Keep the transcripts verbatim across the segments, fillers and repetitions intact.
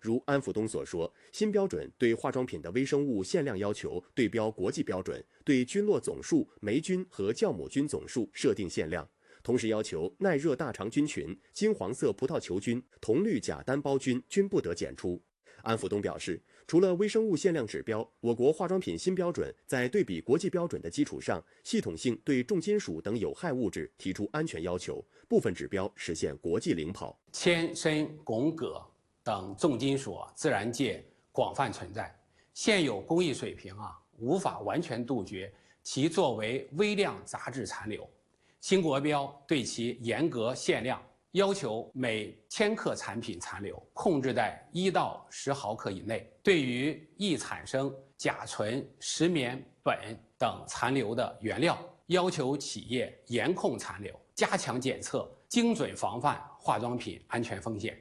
如安福东所说，新标准对化妆品的微生物限量要求对标国际标准，对菌落总数、霉菌和酵母菌总数设定限量，同时要求耐热大肠菌群、金黄色葡萄球菌、铜绿假单胞菌均不得检出。安福东表示，除了微生物限量指标，我国化妆品新标准在对比国际标准的基础上，系统性对重金属等有害物质提出安全要求，部分指标实现国际领跑。 铅、砷、汞、铬等重金属自然界广泛存在，现有工艺水平啊无法完全杜绝其作为微量杂质残留。新国标对其严格限量，要求每千克产品残留控制在一到十毫克以内。对于易产生甲醇、石棉、苯等残留的原料，要求企业严控残留，加强检测，精准防范化妝品安全風險。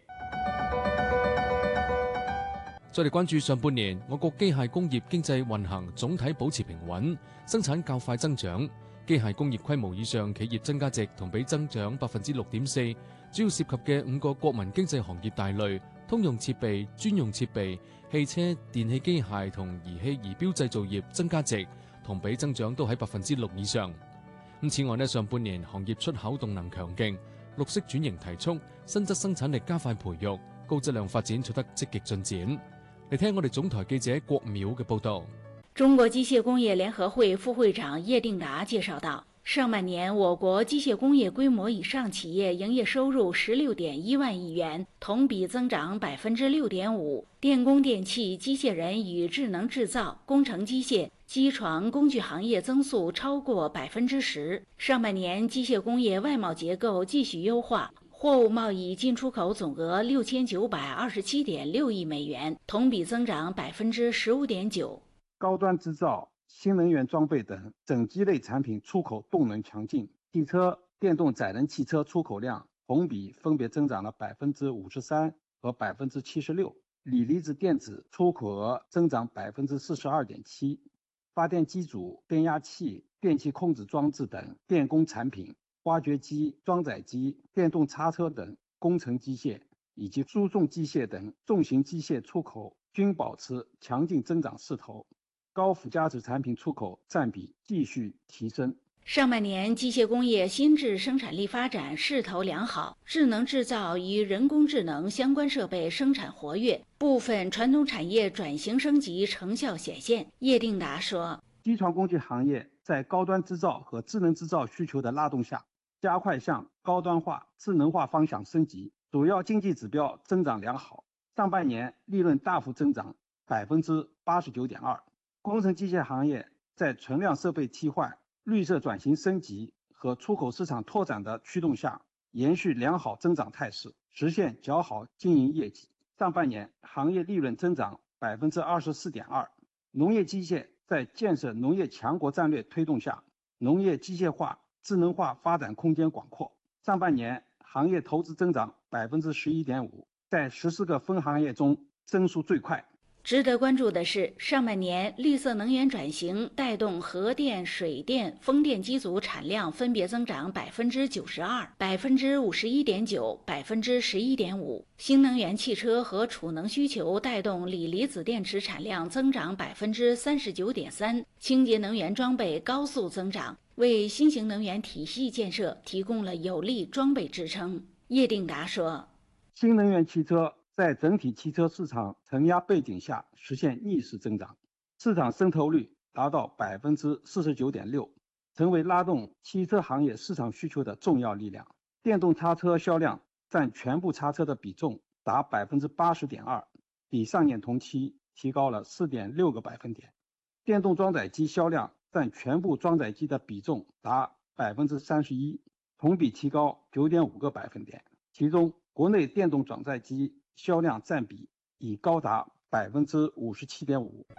再嚟關注上半年，我國機械工業經濟運行總體保持平穩，生產較快增長。機械工業規模以上企業增加值同比增長百分之六點四，主要涉及嘅五個國民經濟行業大類，通用設備、專用設備、汽車、電氣機械同儀器儀表製造業增加值同比增長都喺百分之六以上。咁此外呢，上半年行業出口動能強勁，綠色轉型提速，新質生產力加快培育，高質量發展取得積極進展。嚟聽我哋總台記者郭淼嘅報道。 中國機械工業聯合會副會長葉定達介紹道，上半年我國機械工業規模以上企業營業收入十六點一萬億元，同比增長百分之六點五。電工電氣、機械人與智能製造、工程機械、機床工具行業增速超過百分之十。上半年機械工業外貿結構繼續優化，貨物貿易進出口總額六千九百二十七點六億美元，同比增長百分之十五點九。 高端製造、新能源裝備等整機類產品出口動能強勁，汽車、電動載人汽車出口量同比分別增長了百分之五十三和百分之七十六，鋰離子電子出口額增長百分之四十二點七，發電機組、變壓器、電氣控制裝置等電工產品、挖掘機、裝載機、電動叉車等工程機械以及輸送機械等重型機械出口均保持強勁增長勢頭。高附加值產品出口佔比繼續提升。 上半年機械工業新質生產力發展勢頭良好，智能製造與人工智能相關設備生產活躍，部分傳統產業轉型升級成效顯現。葉定達說， 機床工具行業在高端製造和智能製造需求的拉動下，加快向高端化、智能化方向升級，主要經濟指標增長良好。上半年利潤大幅增長百分之八十九點二。工程機械行業在存量設備替換、綠色轉型升級和出口市場拓展的驅動下，延續良好增長態勢，實現較好經營業績。上半年行業利潤增長百分之二十四點二。農業機械在建設農業強國戰略推動下，農業機械化、智能化發展空間廣闊。上半年行業投資增長百分之十一點五，在十四個分行業中增速最快。 值得關注的是，上半年綠色能源轉型帶動核電、水電、風電機組產量分別增長百分之九十二、百分之五十一點九、百分之十一點五。新能源汽車和儲能需求帶動鋰離子電池產量增長百分之三十九點三。清潔能源裝備高速增長，為新型能源體系建設提供了有力裝備支撐。葉定達說， 新能源汽車在整體汽車市場承壓背景下實現逆勢增長，市場滲透率達到百分之四十九點六，成為拉動汽車行業市場需求的重要力量。電動叉車銷量佔全部叉車的比重達百分之八十點二，比上年同期提高了四點六個百分點。電動裝載機銷量佔全部裝載機的比重達百分之三十一，同比提高九點五個百分點。其中，國內電動裝載機銷量佔比已高達百分之五十七點五。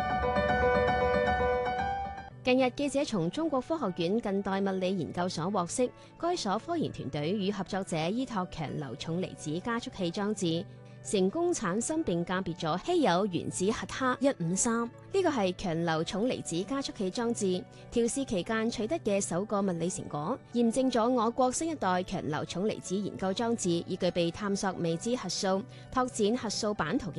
近日，記者從中國科學院近代物理研究所獲悉，該所科研團隊與合作者依託強流重離子加速器裝置，成功產生並鑑別咗稀有原子核鈉一五三，呢個係強流重離子加速器裝置調試期間取得嘅首個物理成果，驗證咗我國新一代強流重離子研究裝置已具備探索未知核素、拓展核素版圖嘅